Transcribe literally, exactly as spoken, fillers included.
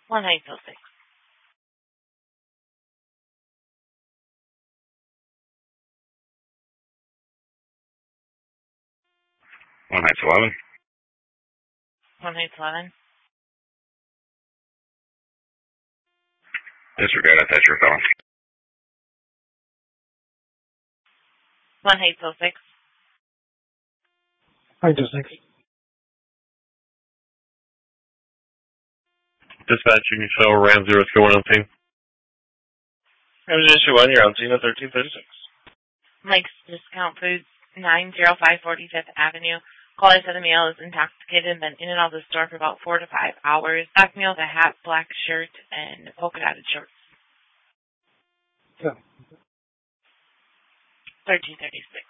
one eight oh six. One Heights eleven. One Heights eleven. Disregard, I thought you were calling. One Heights oh six. Heights oh six. Dispatching show Ram zero two one on scene. Issue one, you're on scene at thirteen thirty-six. Mike's Discount Foods, nine oh five forty-fifth Avenue. Caller said the male is intoxicated and been in and out of the store for about four to five hours. Black male with a hat, black shirt, and polka dotted shorts. Yeah. thirteen thirty-six.